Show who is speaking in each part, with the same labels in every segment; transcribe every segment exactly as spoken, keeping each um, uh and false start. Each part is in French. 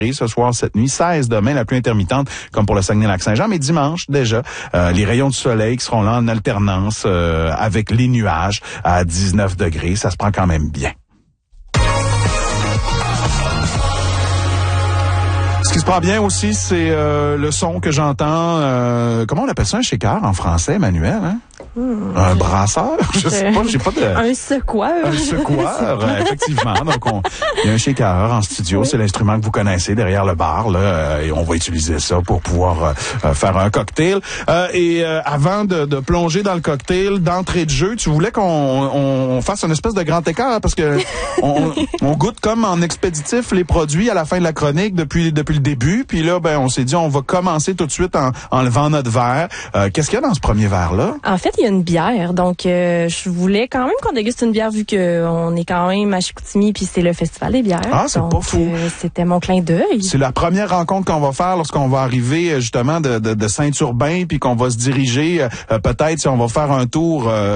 Speaker 1: ce soir, cette nuit, seize demain, la pluie intermittente, comme pour le Saguenay-Lac-Saint-Jean, mais dimanche, déjà, euh, les rayons du soleil qui seront là en alternance euh, avec les nuages à dix-neuf degrés. Ça se prend quand même bien. Ce qui se prend bien aussi, c'est euh, le son que j'entends. Euh, comment on appelle ça, un shaker en français, Emmanuel, hein? Mmh, un brasseur? Je sais pas, j'ai pas de...
Speaker 2: Un secoueur.
Speaker 1: Un secoueur, effectivement. Donc, on, il y a un shaker en studio. Oui. C'est l'instrument que vous connaissez derrière le bar, là, et on va utiliser ça pour pouvoir euh, faire un cocktail. Euh, et euh, avant de, de plonger dans le cocktail, d'entrée de jeu, tu voulais qu'on on fasse une espèce de grand écart, parce que on, on goûte comme en expéditif les produits à la fin de la chronique depuis depuis le début. Puis là, ben, on s'est dit, on va commencer tout de suite en, en levant notre verre. Euh, qu'est-ce qu'il y a dans ce premier verre-là?
Speaker 2: En fait, il y a une bière. Donc, euh, je voulais quand même qu'on déguste une bière vu qu'on est quand même à Chicoutimi puis c'est le Festival des bières.
Speaker 1: Ah, c'est
Speaker 2: donc,
Speaker 1: pas fou.
Speaker 2: Euh, c'était mon clin d'œil.
Speaker 1: C'est la première rencontre qu'on va faire lorsqu'on va arriver justement de, de, de Saint-Urbain puis qu'on va se diriger euh, peut-être si on va faire un tour, euh,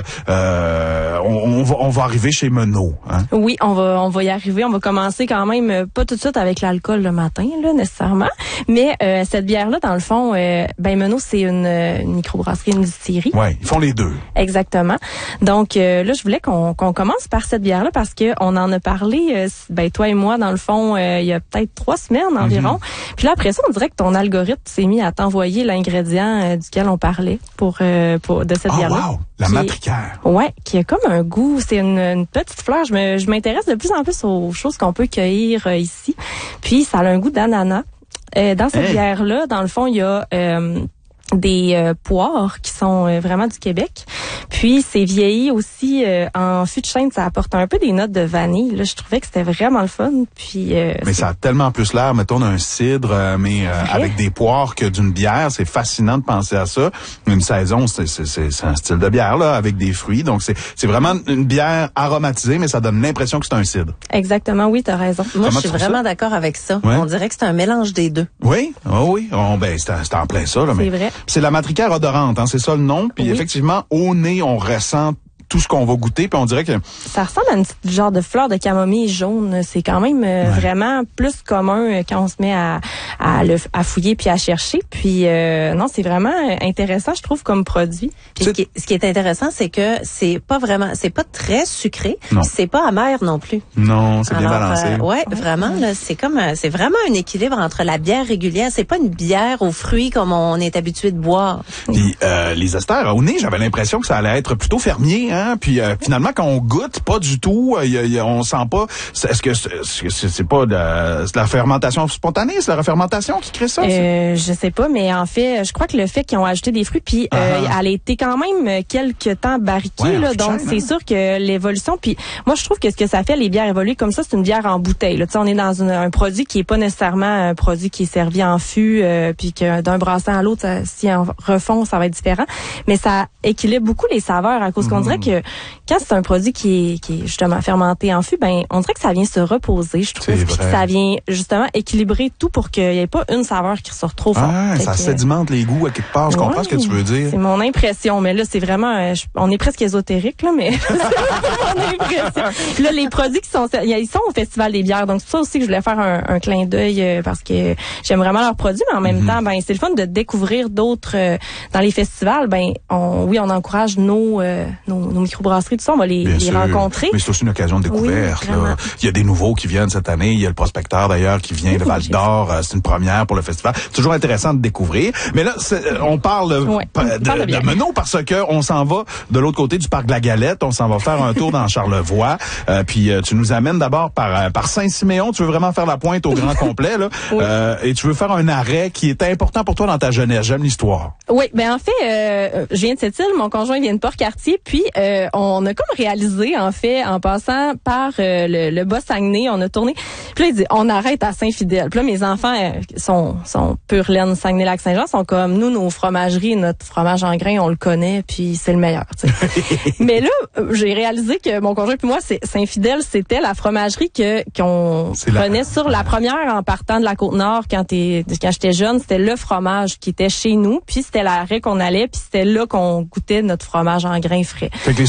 Speaker 1: euh, on, on, va, on va arriver chez Menot. Hein?
Speaker 2: Oui, on va on va y arriver. On va commencer quand même euh, pas tout de suite avec l'alcool le matin là nécessairement, mais euh, cette bière là dans le fond, euh, ben Menot c'est une, une microbrasserie, une distillerie.
Speaker 1: Ouais, ils font les deux.
Speaker 2: Exactement. Donc euh, là, je voulais qu'on qu'on commence par cette bière-là parce que on en a parlé, euh, ben toi et moi, dans le fond, euh, il y a peut-être trois semaines environ. Mm-hmm. Puis là, après ça, on dirait que ton algorithme s'est mis à t'envoyer l'ingrédient euh, duquel on parlait pour, euh, pour de cette
Speaker 1: oh,
Speaker 2: bière-là.
Speaker 1: Wow, la matricaire.
Speaker 2: Est, ouais, qui a comme un goût. C'est une, une petite fleur. Je me, je m'intéresse de plus en plus aux choses qu'on peut cueillir euh, ici. Puis ça a un goût d'ananas. Euh, dans cette hey. bière-là, dans le fond, il y a euh, des euh, poires qui sont euh, vraiment du Québec. Puis c'est vieilli aussi euh, en fût de chêne, ça apporte un peu des notes de vanille. Là, je trouvais que c'était vraiment le fun. Puis euh,
Speaker 1: mais ça a tellement plus l'air, mettons, d'un cidre, euh, mais euh, avec des poires que d'une bière. C'est fascinant de penser à ça. Une saison, c'est, c'est, c'est, c'est un style de bière là, avec des fruits. Donc c'est, c'est vraiment une bière aromatisée, mais ça donne l'impression que c'est un cidre.
Speaker 2: Exactement, oui, t'as raison.
Speaker 3: Moi, Comment je suis vraiment ça? d'accord avec ça. Ouais. On dirait que c'est un mélange des deux.
Speaker 1: Oui, oh oui. Oh, ben c'est, c'est en plein ça là.
Speaker 2: C'est
Speaker 1: mais
Speaker 2: vrai.
Speaker 1: C'est la matricaire odorante, hein, c'est ça le nom. Puis oui. effectivement, au nez, on ressent tout ce qu'on va goûter, puis on dirait que...
Speaker 2: Ça ressemble à une petite genre de fleur de camomille jaune. C'est quand même euh, ouais. vraiment plus commun quand on se met à, à, le, à fouiller puis à chercher. Puis euh, non, c'est vraiment intéressant, je trouve, comme produit.
Speaker 3: Puis ce qui, est, ce qui est intéressant, c'est que c'est pas vraiment... C'est pas très sucré, non. c'est pas amer non plus.
Speaker 1: Non, c'est Alors, bien balancé.
Speaker 3: Euh, ouais, ouais, vraiment, là, c'est comme... C'est vraiment un équilibre entre la bière régulière. C'est pas une bière aux fruits comme on est habitué de boire.
Speaker 1: Puis euh, les esters, au nez, j'avais l'impression que ça allait être plutôt fermier, hein. Puis euh, finalement, quand on goûte, pas du tout, euh, y a, on sent pas. Est-ce que c'est, c'est, c'est pas de, c'est de la fermentation spontanée, c'est la refermentation qui crée ça?
Speaker 2: Euh, je sais pas, mais en fait, je crois que le fait qu'ils ont ajouté des fruits, puis euh, elle a été quand même quelques temps barriquée, ouais, là, donc c'est hein. sûr que l'évolution. Puis moi, je trouve que ce que ça fait, les bières évoluées comme ça, c'est une bière en bouteille. Là, tu sais, on est dans une, un produit qui est pas nécessairement un produit qui est servi en fût, euh, puis que d'un brassin à l'autre, ça, si on refond, ça va être différent. Mais ça équilibre beaucoup les saveurs à cause mmh. qu'on dirait que quand c'est un produit qui est, qui est justement fermenté en fût, ben on dirait que ça vient se reposer, je trouve, puis que ça vient justement équilibrer tout pour qu'il n'y ait pas une saveur qui ressort trop fort.
Speaker 1: Ah, ça que, sédimente les goûts à quelque part, je ouais, comprends ce que tu veux dire.
Speaker 2: C'est mon impression, mais là c'est vraiment, je, on est presque ésotérique là, mais c'est mon impression. Puis là les produits qui sont, ils sont au Festival des bières, donc c'est ça aussi que je voulais faire un, un clin d'œil euh, parce que j'aime vraiment leurs produits, mais en même mm-hmm. temps, ben c'est le fun de découvrir d'autres euh, dans les festivals. Ben on, oui, on encourage nos euh, nos, nos microbrasseries, tout ça, on va les, les rencontrer.
Speaker 1: Mais c'est aussi une occasion de découverte. Oui, là. Il y a des nouveaux qui viennent cette année. Il y a le prospecteur d'ailleurs qui vient oui, de Val d'Or. C'est une première pour le festival. C'est toujours intéressant de découvrir. Mais là, c'est, on parle, ouais, de, parle de, de Menot parce que on s'en va de l'autre côté du parc de la Galette. On s'en va faire un tour dans Charlevoix. Euh, puis euh, tu nous amènes d'abord par par Saint-Siméon. Tu veux vraiment faire la pointe au grand complet là. Oui. Euh, et tu veux faire un arrêt qui est important pour toi dans ta jeunesse. J'aime l'histoire.
Speaker 2: Oui, ben en fait, euh, je viens de cette île. Mon conjoint vient de Port-Cartier. Puis euh, on a comme réalisé en fait en passant par euh, le, le Bas-Saguenay, on a tourné. Puis là il dit on arrête à Saint-Fidèle. Puis là mes enfants euh, sont sont pure laine Saguenay-Lac-Saint-Jean, sont comme nous nos fromageries, notre fromage en grains, on le connaît puis c'est le meilleur, tu sais. Mais là j'ai réalisé que mon conjoint puis moi c'est Saint-Fidèle, c'était la fromagerie que qu'on c'est prenait la... sur la première en partant de la Côte-Nord quand t'es quand j'étais jeune, c'était le fromage qui était chez nous, puis c'était l'arrêt qu'on allait, puis c'était là qu'on goûtait notre fromage en grains frais.
Speaker 1: Fait que les souvenirs d'enfance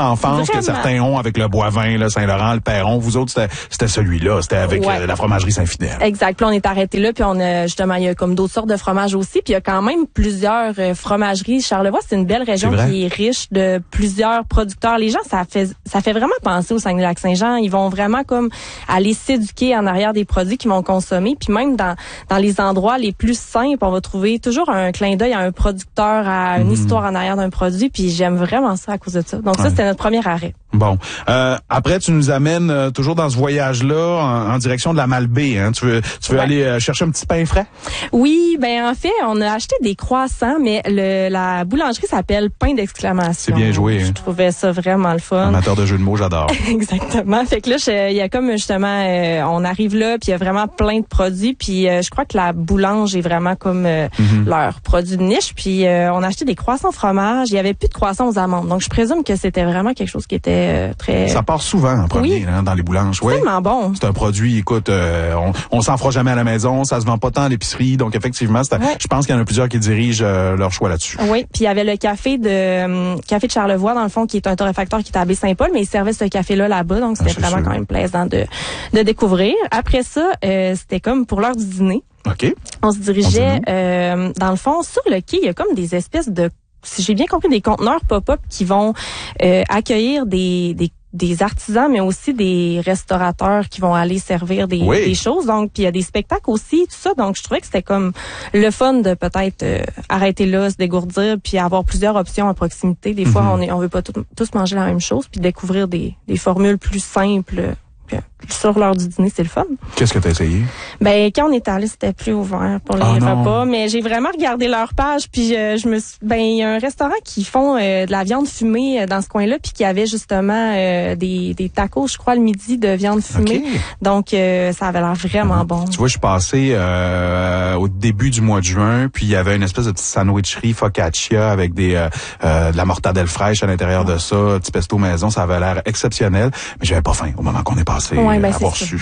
Speaker 1: d'enfance
Speaker 2: Vraiment.
Speaker 1: que certains ont avec le Boivin, le Saint-Laurent, le Perron. Vous autres, c'était, c'était celui-là. C'était avec
Speaker 2: ouais.
Speaker 1: euh, la fromagerie Saint-Fidèle.
Speaker 2: Exact. Puis on est arrêté là, puis on a justement, il y a comme d'autres sortes de fromages aussi. Puis il y a quand même plusieurs euh, fromageries. Charlevoix, c'est une belle région qui est riche de plusieurs producteurs. Les gens, ça fait ça fait vraiment penser au Saguenay-Lac-Saint-Jean. Ils vont vraiment comme aller s'éduquer en arrière des produits qu'ils vont consommer. Puis même dans dans les endroits les plus simples, on va trouver toujours un clin d'œil à un producteur, à une mmh. histoire en arrière d'un produit. Puis j'aime vraiment ça à cause de ça. Donc ça, ouais. c'était notre premier arrêt.
Speaker 1: Bon. Euh, après, tu nous amènes euh, toujours dans ce voyage-là en, en direction de la Malbaie. Hein? Tu veux, tu veux ouais. aller euh, chercher un petit pain frais?
Speaker 2: Oui, ben en fait, on a acheté des croissants, mais le, la boulangerie s'appelle Pain d'exclamation.
Speaker 1: C'est bien joué.
Speaker 2: Je
Speaker 1: hein?
Speaker 2: trouvais ça vraiment le fun.
Speaker 1: Amateur de jeux de mots, j'adore.
Speaker 2: Exactement. Fait que là, il y a comme justement, euh, on arrive là, puis il y a vraiment plein de produits, puis euh, je crois que la boulange est vraiment comme euh, mm-hmm. leur produit de niche. Puis euh, on a acheté des croissants fromage. Il y avait plus de croissants aux amandes, donc je présume que c'était vraiment quelque chose qui était euh, très.
Speaker 1: Ça part souvent en premier
Speaker 2: oui.
Speaker 1: hein, dans les boulanges.
Speaker 2: C'est ouais. tellement bon.
Speaker 1: C'est un produit, écoute, euh, on, on s'en fera jamais à la maison, ça se vend pas tant à l'épicerie, donc effectivement, c'est, ouais. je pense qu'il y en a plusieurs qui dirigent euh, leur choix là-dessus.
Speaker 2: Oui, puis il y avait le café de euh, café de Charlevoix dans le fond, qui est un torréfacteur qui est à Baie-Saint-Paul, mais il servait ce café-là là-bas, donc c'était ah, vraiment sûr. quand même plaisant de de découvrir. Après ça, euh, c'était comme pour l'heure du dîner.
Speaker 1: OK.
Speaker 2: On se dirigeait euh, dans le fond sur le quai, il y a comme des espèces de, si j'ai bien compris, des conteneurs pop-up qui vont euh, accueillir des des des artisans, mais aussi des restaurateurs qui vont aller servir des,
Speaker 1: oui.
Speaker 2: des choses. Donc, puis il y a des spectacles aussi, tout ça. Donc, je trouvais que c'était comme le fun de peut-être euh, arrêter là, se dégourdir, puis avoir plusieurs options à proximité. Des mm-hmm. fois, on est, on veut pas tout, tous manger la même chose, puis découvrir des, des formules plus simples. Sur l'heure du dîner, c'est le fun.
Speaker 1: Qu'est-ce que tu as essayé?
Speaker 2: Ben, quand on est allé, c'était plus ouvert pour les oh repas, mais j'ai vraiment regardé leur page, puis euh, je me suis, ben, il y a un restaurant qui font euh, de la viande fumée euh, dans ce coin-là, puis qui avait justement euh, des, des tacos, je crois, le midi de viande fumée. Okay. Donc, euh, ça avait l'air vraiment mmh. bon.
Speaker 1: Tu vois, je suis passé euh, au début du mois de juin, puis il y avait une espèce de petite sandwicherie focaccia avec des euh, euh, de la mortadelle fraîche à l'intérieur mmh. de ça, petit pesto maison, ça avait l'air exceptionnel, mais j'avais pas faim au moment qu'on est passé.
Speaker 2: Ouais, ben,
Speaker 1: avoir su.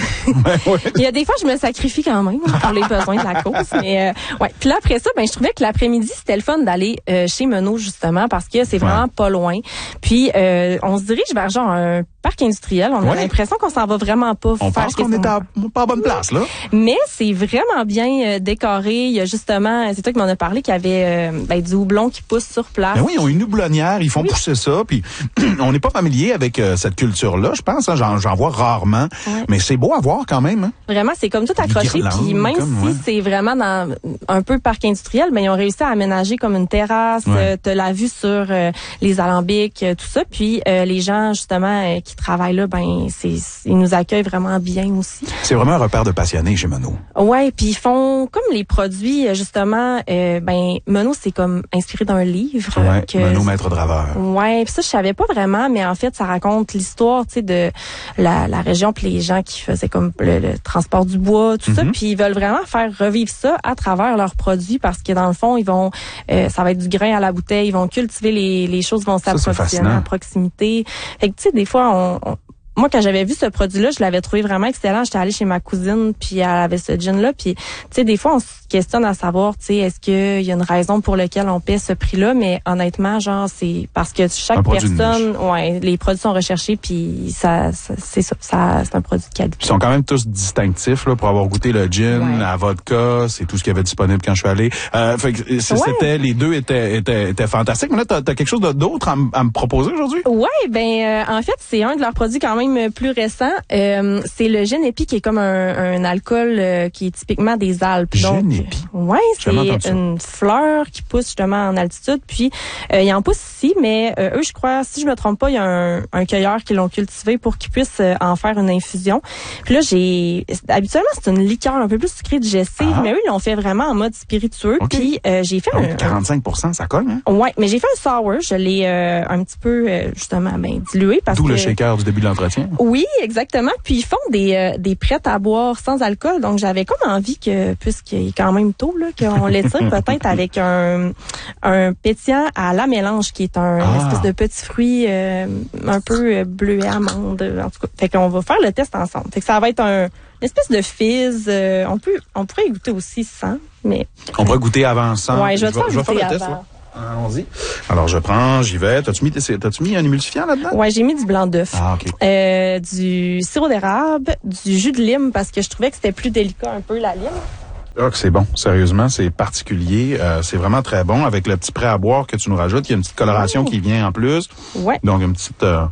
Speaker 2: Il y a des fois, je me sacrifie quand même pour les besoins de la cause. Mais euh, ouais. Puis là, après ça, ben je trouvais que l'après-midi, c'était le fun d'aller euh, chez Menot, justement, parce que c'est vraiment ouais. pas loin. Puis euh, on se dirige vers genre un parc industriel. On ouais. a l'impression qu'on s'en va vraiment pas
Speaker 1: on
Speaker 2: faire
Speaker 1: pense qu'on est à, pas à bonne place, là.
Speaker 2: Mais c'est vraiment bien euh, décoré. Il y a justement, c'est toi qui m'en as parlé, qu'il y avait euh, ben, du houblon qui pousse sur place.
Speaker 1: Ben oui, ils ont une houblonnière, ils font oui. pousser ça. Puis on n'est pas familier avec euh, cette culture-là, je pense. Hein, j'en, j'en vois rarement. Ouais. Mais c'est beau à voir quand même. Hein?
Speaker 2: Vraiment, c'est comme tout accroché. Puis même comme, si ouais. c'est vraiment dans un peu parc industriel, ben ils ont réussi à aménager comme une terrasse. Ouais. Euh, t'as la vue sur euh, les alambics, euh, tout ça. Puis euh, les gens justement euh, qui travaillent là, ben c'est, ils nous accueillent vraiment bien aussi.
Speaker 1: C'est vraiment un repère de passionnés chez Menot.
Speaker 2: Ouais, puis ils font comme les produits justement. Euh, ben Menot, c'est comme inspiré d'un livre.
Speaker 1: Ouais.
Speaker 2: Que,
Speaker 1: Menot maître draveur.
Speaker 2: Ouais, puis ça je savais pas vraiment, mais en fait ça raconte l'histoire, tu sais, de la, la région, puis les gens qui faisaient comme le, le transport du bois, tout mm-hmm. ça, puis ils veulent vraiment faire revivre ça à travers leurs produits, parce que dans le fond, ils vont, euh, ça va être du grain à la bouteille, ils vont cultiver les, les choses, vont s'approvisionner à proximité. Fait que tu sais, des fois, on, on moi, quand j'avais vu ce produit-là, je l'avais trouvé vraiment excellent. J'étais allée chez ma cousine, puis elle avait ce gin-là. Puis, tu sais, des fois, on se questionne à savoir, tu sais, est-ce qu'il y a une raison pour laquelle on paie ce prix-là? Mais honnêtement, genre, c'est parce que chaque personne, ouais, les produits sont recherchés, puis ça, ça c'est ça, ça, c'est un produit de qualité.
Speaker 1: Ils sont quand même tous distinctifs, là, pour avoir goûté le gin, ouais. la vodka, c'est tout ce qu'il y avait disponible quand je suis allé. Euh, fait que c'était, ouais. les deux étaient, étaient, étaient fantastiques. Mais là, t'as, t'as quelque chose d'autre à, à me proposer aujourd'hui?
Speaker 2: Ouais, ben, euh, en fait, c'est un de leurs produits quand même plus récent, euh, c'est le Genépi, qui est comme un, un alcool euh, qui est typiquement des Alpes.
Speaker 1: Genépi.
Speaker 2: Ouais, c'est une fleur qui pousse justement en altitude. Puis euh, il en pousse ici, mais euh, eux, je crois, si je me trompe pas, il y a un, un cueilleur qui l'ont cultivé pour qu'ils puissent euh, en faire une infusion. Puis là, j'ai habituellement c'est une liqueur un peu plus sucrée digestive, ah. mais eux ils l'ont fait vraiment en mode spiritueux. Okay. Puis euh, j'ai fait
Speaker 1: donc,
Speaker 2: un
Speaker 1: quarante-cinq pour cent, ça cogne. Hein?
Speaker 2: Ouais, mais j'ai fait un sour. Je l'ai euh, un petit peu euh, justement ben dilué parce
Speaker 1: D'où
Speaker 2: que
Speaker 1: le shaker du début de l'entretien.
Speaker 2: Oui, exactement. Puis ils font des euh, des prêts à boire sans alcool. Donc j'avais comme envie que, puisqu'il est quand même tôt là, qu'on l'étire peut-être avec un un pétillant à la mélange, qui est un ah. espèce de petit fruit euh, un peu euh, bleuet amande. En tout cas, fait qu'on va faire le test ensemble. Fait que ça va être un une espèce de fizz. Euh, on peut on pourrait y goûter aussi sans, mais
Speaker 1: on pourrait goûter avant sans.
Speaker 2: Ouais, je vais, je vais, je vais faire le avant.
Speaker 1: test. Là. Allons-y. Alors, je prends, j'y vais. T'as-tu mis, t'as-tu mis un émulsifiant là-dedans?
Speaker 2: Ouais, j'ai mis du blanc d'œuf.
Speaker 1: Ah, OK.
Speaker 2: Euh, du sirop d'érable, du jus de lime, parce que je trouvais que c'était plus délicat un peu, la lime.
Speaker 1: Ah, que c'est bon. Sérieusement, c'est particulier. Euh, c'est vraiment très bon. Avec le petit prêt à boire que tu nous rajoutes, il y a une petite coloration oh. qui vient en plus.
Speaker 2: Ouais.
Speaker 1: Donc, une petite... Euh...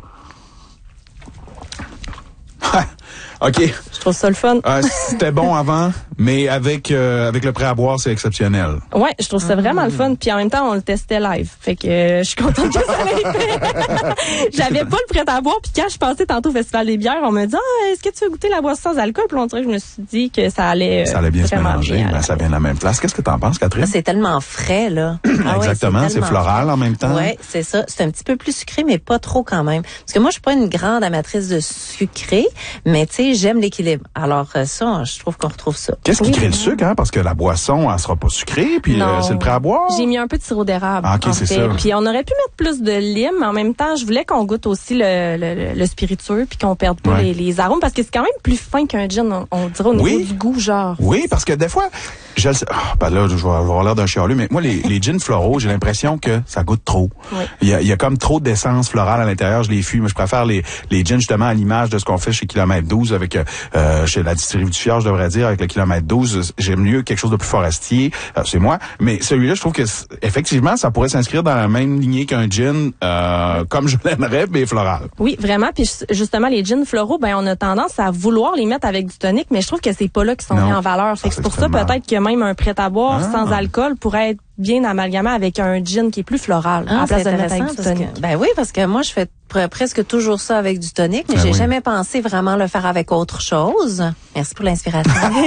Speaker 1: OK.
Speaker 2: Je trouve ça le fun.
Speaker 1: Euh, c'était bon avant, mais avec euh, avec le prêt à boire, c'est exceptionnel.
Speaker 2: Ouais, je trouve ça vraiment le fun. Puis en même temps, on le testait live. Fait que euh, je suis contente que ça l'ait fait. J'avais pas le prêt à boire. Puis quand je passais tantôt au Festival des bières, on me dit ah, est-ce que tu veux goûter la boisson sans alcool? Puis on dirait que je me suis dit que ça allait. Euh,
Speaker 1: ça allait bien se mélanger.
Speaker 2: Bien,
Speaker 1: ben, ça vient de la même place. Qu'est-ce que t'en penses, Catherine?
Speaker 3: C'est tellement frais, là. Ah
Speaker 1: exactement.
Speaker 3: Ouais,
Speaker 1: c'est, c'est floral
Speaker 3: frais.
Speaker 1: En même temps.
Speaker 3: Oui, c'est ça. C'est un petit peu plus sucré, mais pas trop quand même. Parce que moi, je suis pas une grande amatrice de sucré, mais tu sais, j'aime l'équilibre. Alors ça, je trouve qu'on retrouve ça.
Speaker 1: Qu'est-ce qui
Speaker 2: oui,
Speaker 1: crée le sucre, hein? Parce que la boisson, elle sera pas sucrée, puis euh, c'est le prêt à boire.
Speaker 2: J'ai mis un peu de sirop d'érable.
Speaker 1: Ah, ok,
Speaker 2: en
Speaker 1: c'est
Speaker 2: fait.
Speaker 1: ça.
Speaker 2: Puis on aurait pu mettre plus de lime, mais en même temps, je voulais qu'on goûte aussi le, le, le spiritueux, puis qu'on perde pas ouais. les, les arômes, parce que c'est quand même plus fin qu'un gin, on, on dirait au niveau
Speaker 1: oui.
Speaker 2: du goût, genre.
Speaker 1: Oui, parce que des fois, je le sais, oh, ben là, je vais avoir l'air d'un chialeux, mais moi, les, les gins floraux, j'ai l'impression que ça goûte trop.
Speaker 2: Oui.
Speaker 1: Il y a, il y a comme trop d'essence florale à l'intérieur. Je les fuis, mais je préfère les, les gins justement à l'image de ce qu'on fait chez Kilomètre douze avec euh, chez la distillerie du Fjord, je devrais dire, avec le Kilomètre douze. J'aime mieux quelque chose de plus forestier. Euh, c'est moi. Mais celui-là, je trouve que effectivement, ça pourrait s'inscrire dans la même lignée qu'un gin, euh, comme je l'aimerais, mais floral.
Speaker 2: Oui, vraiment. Puis justement, les gins floraux, ben on a tendance à vouloir les mettre avec du tonic, mais je trouve que c'est pas là qu'ils sont non. mis en valeur. Fait que c'est pour ça peut-être que même un prêt à boire ah. sans alcool pourrait être bien amalgamé avec un gin qui est plus floral
Speaker 3: ah,
Speaker 2: à la place de mettre avec du tonic.
Speaker 3: Que, ben oui, parce que moi je fais pr- presque toujours ça avec du tonic, mais ben j'ai oui. jamais pensé vraiment le faire avec autre chose. Merci pour l'inspiration.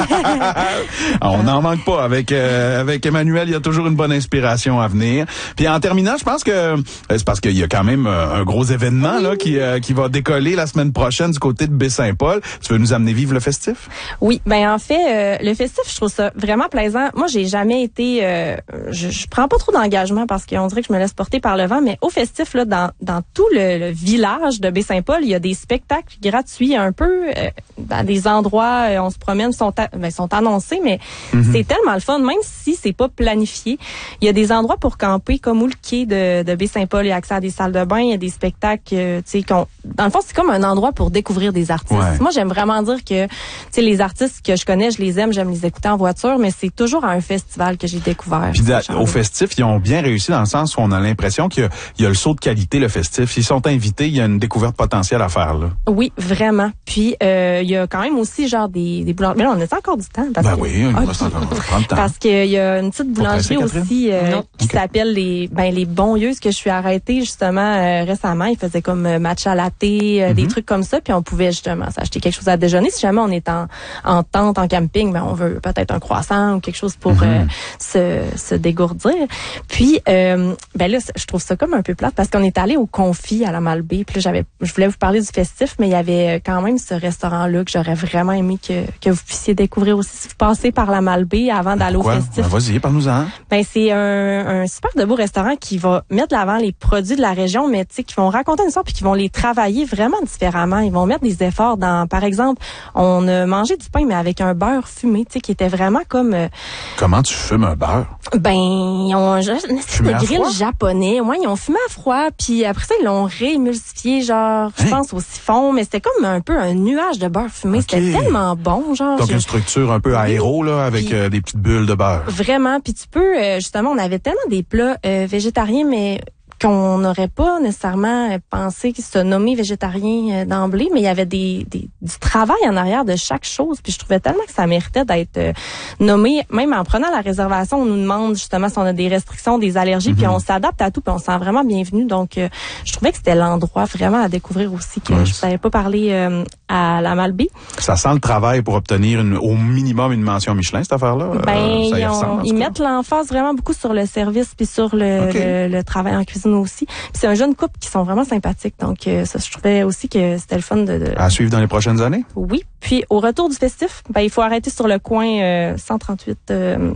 Speaker 1: On n'en manque pas avec euh, avec Emmanuel, il y a toujours une bonne inspiration à venir. Puis en terminant, je pense que euh, c'est parce qu'il y a quand même euh, un gros événement oui. là qui euh, qui va décoller la semaine prochaine du côté de Baie-Saint-Paul. Tu veux nous amener vivre le festif?
Speaker 2: Oui, ben en fait, euh, le festif, je trouve ça vraiment plaisant. Moi, j'ai jamais été euh, je, je prends pas trop d'engagement parce qu'on dirait que je me laisse porter par le vent, mais au festif, là, dans, dans tout le, le village de Baie-Saint-Paul, il y a des spectacles gratuits un peu euh, dans des endroits, euh, on se promène, sont, à, ben, sont annoncés, mais mm-hmm. c'est tellement le fun, même si c'est pas planifié. Il y a des endroits pour camper, comme où le quai de, de Baie-Saint-Paul, il y a accès à des salles de bain, il y a des spectacles, euh, tu sais, qu'on, dans le fond, c'est comme un endroit pour découvrir des artistes. Ouais. Moi, j'aime vraiment dire que, tu sais, les artistes que je connais, je les aime, j'aime les écouter en voiture, mais c'est toujours à un festival que j'ai découvert.
Speaker 1: Puis au festif, ils ont bien réussi dans le sens où on a l'impression qu'il y a, il y a le saut de qualité, le festif. S'ils sont invités, il y a une découverte potentielle à faire, là.
Speaker 2: Oui, vraiment. Puis, euh, il y a quand même aussi, genre, des, des boulangeries. Mais là, on a encore du temps? Parce
Speaker 1: ben
Speaker 2: que...
Speaker 1: oui, on
Speaker 2: okay.
Speaker 1: reste encore du temps.
Speaker 2: Parce qu'il y a une petite boulangerie presser, aussi euh, qui okay. s'appelle les ben les Bonlieuses, que je suis arrêtée, justement, euh, récemment. Ils faisaient comme euh, matcha latte, euh, mm-hmm. des trucs comme ça. Puis, on pouvait, justement, s'acheter quelque chose à déjeuner. Si jamais on est en, en tente, en camping, ben on veut peut-être un croissant ou quelque chose pour mm-hmm. euh, se, se dégourdir. Puis, euh, ben là, je trouve ça comme un peu plate parce qu'on est allé au Confit à la Malbaie. Puis là, j'avais, je voulais vous parler du festif, mais il y avait quand même ce restaurant-là que j'aurais vraiment aimé que, que vous puissiez découvrir aussi si vous passez par la Malbaie avant d'aller
Speaker 1: Pourquoi?
Speaker 2: au festif.
Speaker 1: Ben, vas-y, parle-nous-en.
Speaker 2: Ben, c'est un, un super de beau restaurant qui va mettre de l'avant les produits de la région, mais tu sais, qui vont raconter une histoire puis qui vont les travailler vraiment différemment. Ils vont mettre des efforts dans, par exemple, on a mangé du pain, mais avec un beurre fumé, tu sais, qui était vraiment comme... Euh,
Speaker 1: Comment tu fumes un beurre?
Speaker 2: Ben, ils ont un de grill japonais. Ouais, ils ont fumé à froid, puis après ça, ils l'ont réémulsifié, genre, je hein? pense au siphon, mais c'était comme un peu un nuage de beurre fumé. Okay. C'était tellement bon, genre.
Speaker 1: Donc, je... une structure un peu aéro, là, avec puis, euh, des petites bulles de beurre.
Speaker 2: Vraiment, puis tu peux, euh, justement, on avait tellement des plats euh, végétariens, mais qu'on n'aurait pas nécessairement pensé qu'ils se nommaient végétariens d'emblée, mais il y avait des, des du travail en arrière de chaque chose, puis je trouvais tellement que ça méritait d'être euh, nommé. Même en prenant la réservation, on nous demande justement si on a des restrictions, des allergies, mm-hmm. puis on s'adapte à tout, puis on se sent vraiment bienvenu. Donc, euh, je trouvais que c'était l'endroit vraiment à découvrir aussi, que ouais. je savais pas parler euh, à la Malbaie.
Speaker 1: Ça sent le travail pour obtenir une, au minimum une mention Michelin, cette affaire-là?
Speaker 2: Ben,
Speaker 1: euh, ça y
Speaker 2: ils,
Speaker 1: ressemble,
Speaker 2: ont, ils mettent l'emphase vraiment beaucoup sur le service puis sur le, okay. le, le travail en cuisine aussi. Puis c'est un jeune couple qui sont vraiment sympathiques. Donc, euh, ça, je trouvais aussi que c'était le fun de, de...
Speaker 1: À suivre dans les prochaines années?
Speaker 2: Oui. Puis, au retour du festif, ben, il faut arrêter sur le coin euh, cent trente-huit euh,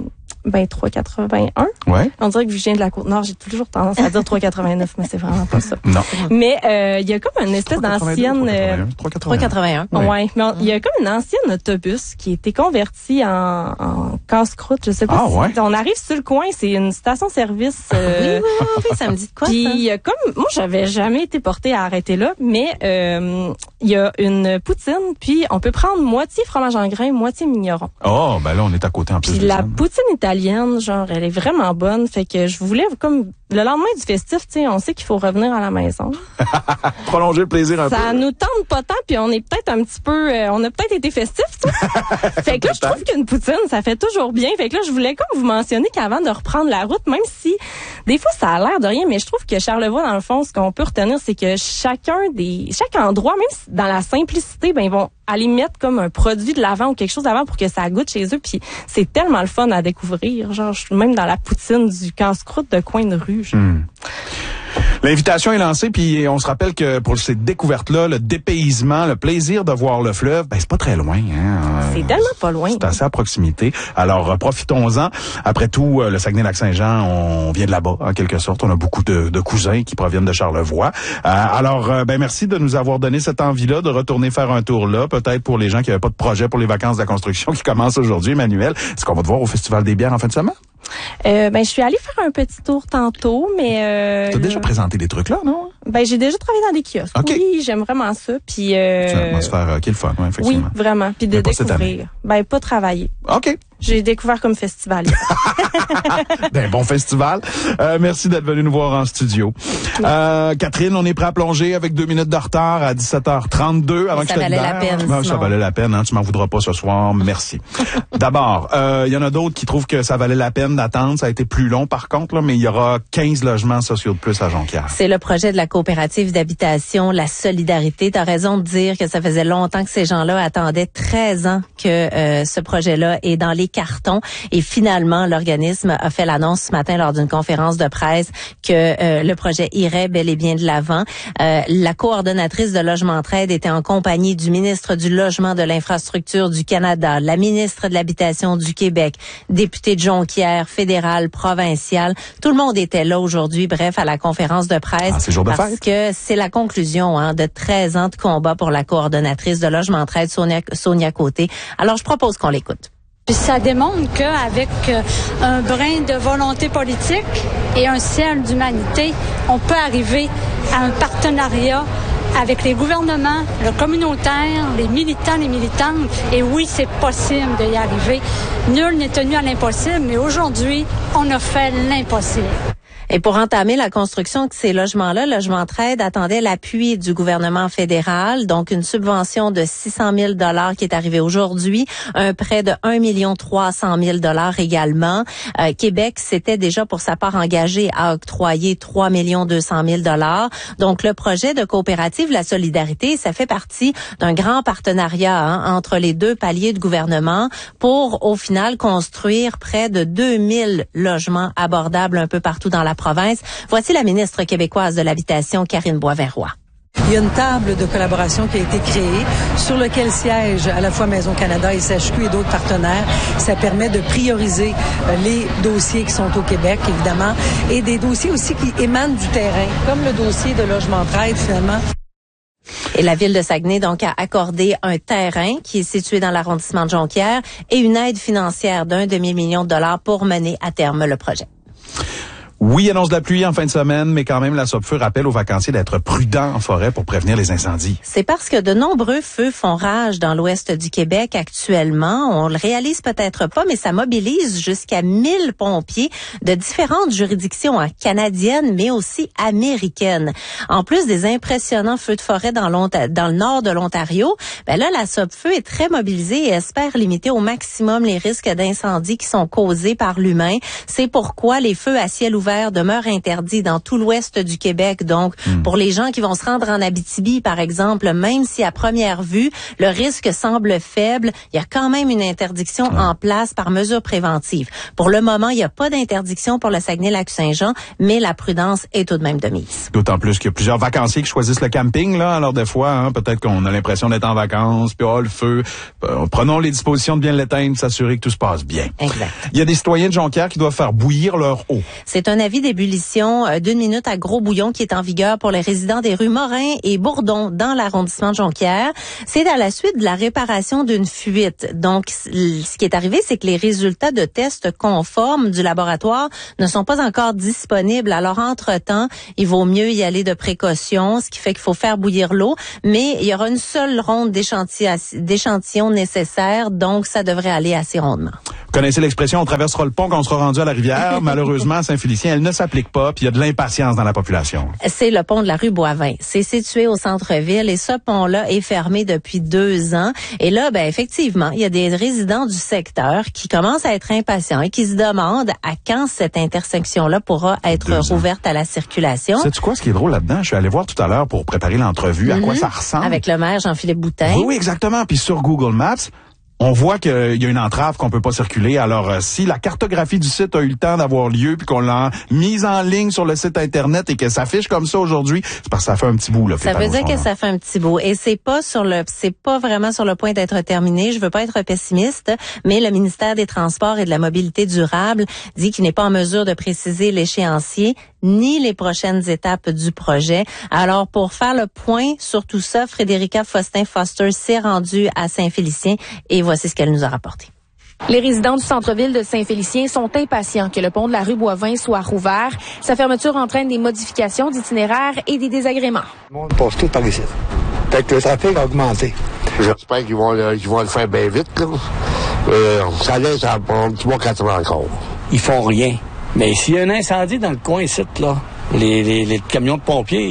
Speaker 2: Ben, trois quatre-vingt-un.
Speaker 1: Ouais.
Speaker 2: On dirait que vu que je viens de la Côte-Nord, j'ai toujours tendance à dire trois quatre-vingt-neuf, mais c'est vraiment pas ça.
Speaker 1: Non.
Speaker 2: Mais euh, il y a comme une espèce d'ancienne...
Speaker 3: trois quatre-vingt-un.
Speaker 2: Ouais. ouais. Mais il y a comme une ancienne autobus qui a été converti en, en casse-croûte. Je sais pas
Speaker 1: ah,
Speaker 2: si...
Speaker 1: Ouais.
Speaker 2: On arrive sur le coin, c'est une station-service.
Speaker 3: Euh, oui, oui, oui, oui, ça me dit de quoi,
Speaker 2: Puis
Speaker 3: ça?
Speaker 2: il y a comme... Moi, j'avais jamais été portée à arrêter là, mais euh, il y a une poutine, puis on peut prendre moitié fromage en grains, moitié mignon.
Speaker 1: Oh, ben là, on est à côté en plus.
Speaker 2: Puis
Speaker 1: de
Speaker 2: la
Speaker 1: ça.
Speaker 2: poutine italienne, genre, elle est vraiment bonne. Fait que je voulais, comme, le lendemain du festif, tu sais, on sait qu'il faut revenir à la maison.
Speaker 1: Prolonger le plaisir un
Speaker 2: ça
Speaker 1: peu.
Speaker 2: Ça nous tente pas tant, puis on est peut-être un petit peu, euh, on a peut-être été festif, tu sais. Fait que là, je trouve qu'une poutine, ça fait toujours bien. Fait que là, je voulais comme vous mentionner qu'avant de reprendre la route, même si, des fois, ça a l'air de rien, mais je trouve que Charlevoix, dans le fond, ce qu'on peut retenir, c'est que chacun des, chaque endroit, même si dans la simplicité, ben, ils vont aller mettre comme un produit de l'avant ou quelque chose d'avant pour que ça goûte chez eux. Puis c'est tellement le fun à découvrir. Genre, même dans la poutine du casse-croûte de coin de rue.
Speaker 1: Mmh. L'invitation est lancée, puis on se rappelle que pour ces découvertes-là, le dépaysement, le plaisir de voir le fleuve, ben c'est pas très loin. Hein?
Speaker 2: C'est tellement pas loin.
Speaker 1: C'est assez à proximité. Alors, euh, profitons-en. Après tout, euh, le Saguenay-Lac-Saint-Jean, on vient de là-bas, en quelque sorte. On a beaucoup de, de cousins qui proviennent de Charlevoix. Euh, alors, euh, ben merci de nous avoir donné cette envie-là de retourner faire un tour là. Peut-être pour les gens qui n'avaient pas de projet pour les vacances de la construction qui commencent aujourd'hui, Emmanuel. Est-ce qu'on va te voir au Festival des bières en fin de semaine?
Speaker 2: Euh, ben, je suis allée faire un petit tour tantôt, mais... Euh,
Speaker 1: T'as là, déjà présenté des trucs là, non?
Speaker 2: Ben, j'ai déjà travaillé dans des kiosques.
Speaker 1: Okay.
Speaker 2: Oui, j'aime vraiment ça. Puis, euh,
Speaker 1: c'est une atmosphère euh, qui est le fun, ouais, effectivement.
Speaker 2: Oui, vraiment. Puis de
Speaker 1: mais pas
Speaker 2: découvrir. Ben, pas travailler.
Speaker 1: OK.
Speaker 2: J'ai découvert comme festivalier.
Speaker 1: ben, bon festival. Euh, merci d'être venu nous voir en studio. Euh, Catherine, on est prêt à plonger avec deux minutes de retard à dix-sept heures trente-deux avant
Speaker 3: ça
Speaker 1: que je te
Speaker 3: valait la peine.
Speaker 1: Non, ça valait la peine, hein, tu m'en voudras pas ce soir. Merci. D'abord, il euh, y en a d'autres qui trouvent que ça valait la peine d'attendre. Ça a été plus long par contre, là, mais il y aura quinze logements sociaux de plus à Jonquière.
Speaker 3: C'est le projet de la coopérative d'habitation, la solidarité. Tu as raison de dire que ça faisait longtemps que ces gens-là attendaient treize ans que euh, ce projet-là est dans les cartons. Et finalement, l'organisme a fait l'annonce ce matin lors d'une conférence de presse que euh, le projet irait bel et bien de l'avant. Euh, la coordonnatrice de Logement Entraide était en compagnie du ministre du Logement, de l'Infrastructure du Canada, la ministre de l'Habitation du Québec, député de Jonquière, fédéral, provincial. Tout le monde était là aujourd'hui, bref, à la conférence de presse.
Speaker 1: Ah, c'est jour de
Speaker 3: parce
Speaker 1: fête.
Speaker 3: que c'est la conclusion hein, de treize ans de combat pour la coordonnatrice de Logement Entraide, Sonia, Sonia Côté. Alors, je propose qu'on l'écoute.
Speaker 4: Puis ça démontre qu'avec un brin de volonté politique et un ciel d'humanité, on peut arriver à un partenariat avec les gouvernements, le communautaire, les militants, les militantes. Et oui, c'est possible d'y arriver. Nul n'est tenu à l'impossible, mais aujourd'hui, on a fait l'impossible.
Speaker 3: Et pour entamer la construction de ces logements-là, Logement Entraide attendait l'appui du gouvernement fédéral, donc une subvention de six cent mille dollars qui est arrivée aujourd'hui, un prêt de un million trois cent mille dollars également. Euh, Québec s'était déjà pour sa part engagé à octroyer trois millions deux cent mille dollars. Donc le projet de coopérative La Solidarité, ça fait partie d'un grand partenariat hein, entre les deux paliers de gouvernement pour au final construire près de deux mille logements abordables un peu partout dans la province. Voici la ministre québécoise de l'Habitation, Karine Boisverroy.
Speaker 5: Il y a une table de collaboration qui a été créée sur laquelle siègent à la fois Maison Canada et S H Q et d'autres partenaires. Ça permet de prioriser les dossiers qui sont au Québec, évidemment, et des dossiers aussi qui émanent du terrain, comme le dossier de Logement Entraide, finalement.
Speaker 3: Et la ville de Saguenay, donc, a accordé un terrain qui est situé dans l'arrondissement de Jonquière et une aide financière d'un demi-million de dollars pour mener à terme le projet.
Speaker 1: Oui, annonce de la pluie en fin de semaine, mais quand même, la SOPFEU rappelle aux vacanciers d'être prudents en forêt pour prévenir les incendies.
Speaker 3: C'est parce que de nombreux feux font rage dans l'ouest du Québec actuellement. On le réalise peut-être pas, mais ça mobilise jusqu'à mille pompiers de différentes juridictions hein, canadiennes, mais aussi américaines. En plus des impressionnants feux de forêt dans, dans le nord de l'Ontario, ben là, la SOPFEU est très mobilisée et espère limiter au maximum les risques d'incendie qui sont causés par l'humain. C'est pourquoi les feux à ciel ouvert ouverts demeurent interdits dans tout l'ouest du Québec. Donc, mmh. pour les gens qui vont se rendre en Abitibi, par exemple, même si à première vue, le risque semble faible, il y a quand même une interdiction mmh. en place par mesure préventive. Pour le moment, il n'y a pas d'interdiction pour le Saguenay-Lac-Saint-Jean, mais la prudence est tout de même de mise.
Speaker 1: D'autant plus qu'il y a plusieurs vacanciers qui choisissent le camping, là. Alors, des fois, hein, peut-être qu'on a l'impression d'être en vacances, puis oh, le feu. Euh, prenons les dispositions de bien l'éteindre, s'assurer que tout se passe bien.
Speaker 3: Exact.
Speaker 1: Il y a des citoyens de Jonquière qui doivent faire bouillir leur eau.
Speaker 3: C'est un avis d'ébullition euh, d'une minute à gros bouillon qui est en vigueur pour les résidents des rues Morin et Bourdon dans l'arrondissement de Jonquière. C'est à la suite de la réparation d'une fuite. Donc, ce qui est arrivé, c'est que les résultats de tests conformes du laboratoire ne sont pas encore disponibles. Alors, entre-temps, il vaut mieux y aller de précaution, ce qui fait qu'il faut faire bouillir l'eau. Mais il y aura une seule ronde d'échantillons nécessaires, donc ça devrait aller assez rondement.
Speaker 1: Vous connaissez l'expression « on traversera le pont quand on sera rendu à la rivière ». Malheureusement, à Saint-Félicien, elle ne s'applique pas, puis il y a de l'impatience dans la population.
Speaker 3: C'est le pont de la rue Boivin. C'est situé au centre-ville et ce pont-là est fermé depuis deux ans. Et là, ben effectivement, il y a des résidents du secteur qui commencent à être impatients et qui se demandent à quand cette intersection-là pourra être rouverte à la circulation.
Speaker 1: Sais-tu quoi, ce qui est drôle là-dedans? Je suis allé voir tout à l'heure pour préparer l'entrevue mm-hmm. à quoi ça ressemble.
Speaker 3: Avec le maire Jean-Philippe Boutin.
Speaker 1: Oui, oui, exactement. Puis sur Google Maps, on voit qu'il y a une entrave qu'on peut pas circuler. Alors, euh, si la cartographie du site a eu le temps d'avoir lieu puis qu'on l'a mise en ligne sur le site Internet et que ça affiche comme ça aujourd'hui, c'est parce que ça fait un petit bout, là.
Speaker 3: Ça veut dire que ça fait un petit bout. Et c'est pas sur le, c'est pas vraiment sur le point d'être terminé. Je veux pas être pessimiste, mais le ministère des Transports et de la Mobilité durable dit qu'il n'est pas en mesure de préciser l'échéancier ni les prochaines étapes du projet. Alors, pour faire le point sur tout ça, Frédérica Faustin-Foster s'est rendue à Saint-Félicien et voici ce qu'elle nous a rapporté.
Speaker 2: Les résidents du centre-ville de Saint-Félicien sont impatients que le pont de la rue Boivin soit rouvert. Sa fermeture entraîne des modifications d'itinéraire et des désagréments.
Speaker 6: Le monde passe tout par ici. Fait que le trafic a augmenté.
Speaker 7: J'espère qu'ils vont, le, qu'ils vont le faire bien vite, là. Euh, ça laisse un petit mois, quatre ans encore.
Speaker 8: Ils font rien. Mais s'il y a un incendie dans le coin ici, là, les, les, les camions de pompiers,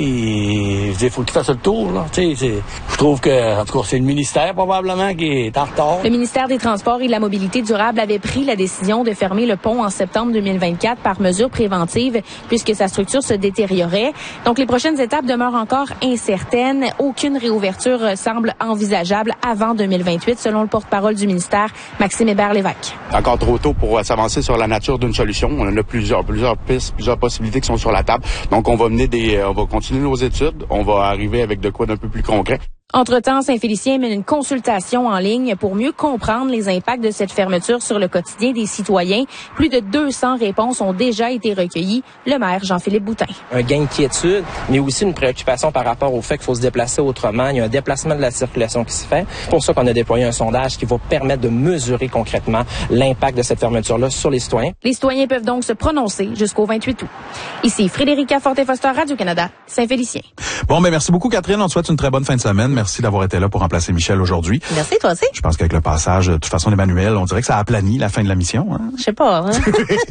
Speaker 8: il faut qu'ils fassent le tour, là. Tu sais, je trouve que, en tout cas, c'est le ministère, probablement, qui est en retard.
Speaker 2: Le ministère des Transports et de la Mobilité durable avait pris la décision de fermer le pont en septembre deux mille vingt-quatre par mesure préventive, puisque sa structure se détériorait. Donc, les prochaines étapes demeurent encore incertaines. Aucune réouverture semble envisageable avant deux mille vingt-huit, selon le porte-parole du ministère, Maxime Hébert-Lévesque.
Speaker 9: Encore trop tôt pour s'avancer sur la nature d'une solution. On en a plusieurs, plusieurs pistes, plusieurs possibilités qui sont sur la table. Donc, on va mener des, on va continuer nos études. On va arriver avec de quoi d'un peu plus concret.
Speaker 2: Entre-temps, Saint-Félicien mène une consultation en ligne pour mieux comprendre les impacts de cette fermeture sur le quotidien des citoyens. Plus de deux cents réponses ont déjà été recueillies. Le maire Jean-Philippe Boutin.
Speaker 10: Un gain de quiétude, mais aussi une préoccupation par rapport au fait qu'il faut se déplacer autrement. Il y a un déplacement de la circulation qui se fait. C'est pour ça qu'on a déployé un sondage qui va permettre de mesurer concrètement l'impact de cette fermeture-là sur les citoyens.
Speaker 2: Les citoyens peuvent donc se prononcer jusqu'au vingt-huit août. Ici Frédérica Fortin-Foster, Radio-Canada, Saint-Félicien.
Speaker 1: Bon, ben merci beaucoup Catherine. On te souhaite une très bonne fin de semaine. Merci d'avoir été là pour remplacer Michel aujourd'hui.
Speaker 3: Merci, toi aussi.
Speaker 1: Je pense qu'avec le passage, de toute façon, d'Emmanuel, on dirait que ça a aplani la fin de la mission. Hein?
Speaker 3: Je sais pas. Hein?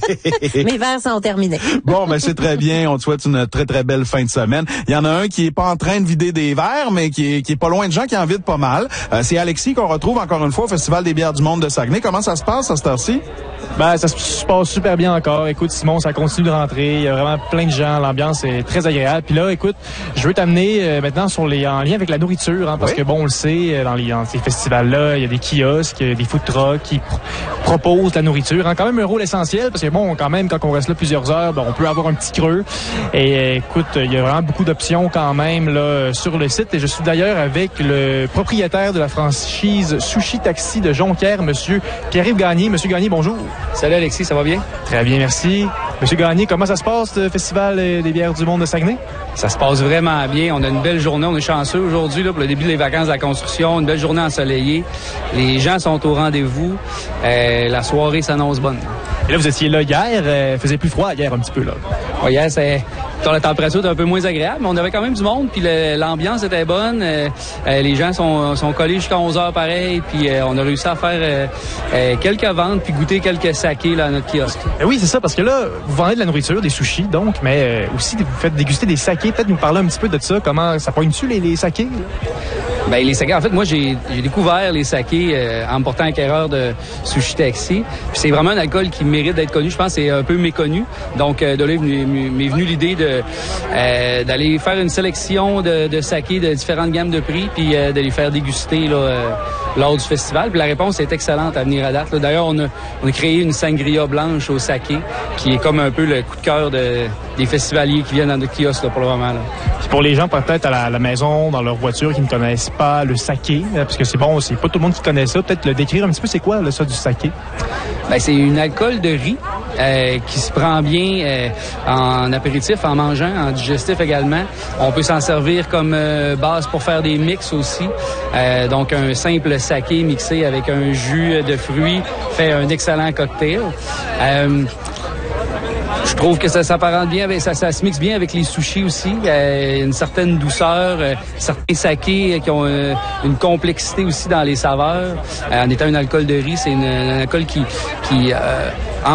Speaker 3: Mes vers sont terminés.
Speaker 1: Bon, ben c'est très bien. On te souhaite une très, très belle fin de semaine. Il y en a un qui est pas en train de vider des verres, mais qui est, qui est pas loin de gens qui en vident pas mal. Euh, c'est Alexis qu'on retrouve encore une fois au Festival des bières du monde de Saguenay. Comment ça se passe à cette heure-ci?
Speaker 11: Ben, ça se passe super bien encore. Écoute, Simon, ça continue de rentrer. Il y a vraiment plein de gens. L'ambiance est très agréable. Puis là, écoute, je veux t'amener euh, maintenant sur les, en lien avec la nourriture, hein, parce oui. que bon, on le sait, dans, les, dans ces festivals-là, il y a des kiosques, des food trucks qui pr- proposent la nourriture. Hein, quand même un rôle essentiel, parce que bon, quand même, quand on reste là plusieurs heures, ben, on peut avoir un petit creux. Et euh, écoute, il y a vraiment beaucoup d'options quand même là sur le site. Et je suis d'ailleurs avec le propriétaire de la franchise Sushi Taxi de Jonquière, Monsieur Pierre-Yves Gagné. Monsieur Gagné, bonjour.
Speaker 12: Salut Alexis, ça va bien?
Speaker 11: Très bien, merci. Monsieur Gagné, comment ça se passe, le Festival des bières du monde de Saguenay?
Speaker 12: Ça se passe vraiment bien. On a une belle journée. On est chanceux aujourd'hui là, pour le début des vacances de la construction. Une belle journée ensoleillée. Les gens sont au rendez-vous. Euh, la soirée s'annonce bonne.
Speaker 11: Et là, vous étiez là hier. Euh, il faisait plus froid hier un petit peu, là.
Speaker 12: Ouais, hier, c'est... La température était un peu moins agréable, mais on avait quand même du monde, puis le, l'ambiance était bonne. Euh, euh, les gens sont, sont collés jusqu'à onze heures pareil, puis euh, on a réussi à faire euh, euh, quelques ventes, puis goûter quelques sakés là, à notre kiosque.
Speaker 11: Et oui, c'est ça, parce que là, vous vendez de la nourriture, des sushis, donc, mais euh, aussi vous faites déguster des sakés. Peut-être nous parler un petit peu de ça, comment ça pointe-tu les, les sakés? Là?
Speaker 12: Ben les sakés, en fait, moi j'ai j'ai découvert les sakés euh, en me portant acquéreur de Sushi Taxi. Puis c'est vraiment un alcool qui mérite d'être connu. Je pense que c'est un peu méconnu. Donc euh, de là m'est venue l'idée de euh, d'aller faire une sélection de, de sakés de différentes gammes de prix, puis euh, de les faire déguster là, euh, lors du festival. Puis la réponse est excellente à venir à date. D'ailleurs, on a on a créé une sangria blanche au saké, qui est comme un peu le coup de cœur de, des festivaliers qui viennent dans le kiosque là, pour le moment. Là.
Speaker 11: Puis pour les gens peut-être à la, à la maison, dans leur voiture, qui ne connaissent pas le saké, parce que c'est bon, c'est pas tout le monde qui connaît ça. Peut-être le décrire un petit peu, c'est quoi là, ça du saké?
Speaker 12: Ben, c'est une alcool de riz euh, qui se prend bien euh, en apéritif, en mangeant, en digestif également. On peut s'en servir comme euh, base pour faire des mix aussi. Euh, donc un simple saké mixé avec un jus de fruits fait un excellent cocktail. Euh, Je trouve que ça s'apparente bien, avec, ça, ça se mixe bien avec les sushis aussi. Euh, une certaine douceur, euh, certains sakés qui ont euh, une complexité aussi dans les saveurs. Euh, en étant un alcool de riz, c'est une, un alcool qui, qui euh,